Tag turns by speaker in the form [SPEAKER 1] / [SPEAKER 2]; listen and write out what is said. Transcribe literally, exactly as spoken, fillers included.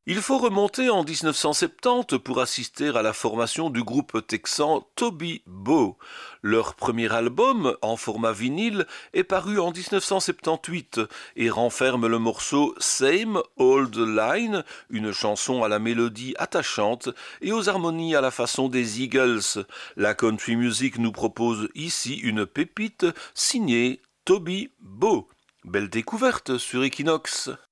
[SPEAKER 1] Il faut remonter en dix-neuf cent soixante-dix pour assister à la formation du groupe texan Toby Bo. Leur premier album, en format vinyle, est paru en dix-neuf cent soixante-dix-huit et renferme le morceau Same Old Line, une chanson à la mélodie attachante et aux harmonies à la façon des Eagles. La country music nous propose ici une pépite signée Toby Bo. Belle découverte sur Equinox.